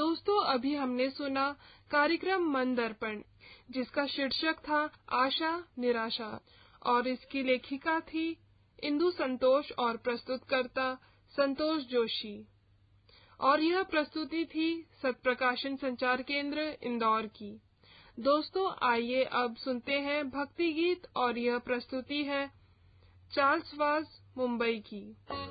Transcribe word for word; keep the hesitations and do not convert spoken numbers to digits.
दोस्तों, अभी हमने सुना कार्यक्रम मन दर्पण, जिसका शीर्षक था आशा निराशा, और इसकी लेखिका थी इंदु संतोष और प्रस्तुतकर्ता संतोष जोशी। और यह प्रस्तुति थी सत्प्रकाशन संचार केंद्र इंदौर की। दोस्तों, आइए अब सुनते हैं भक्ति गीत, और यह प्रस्तुति है चार्ल्स वाज मुंबई की।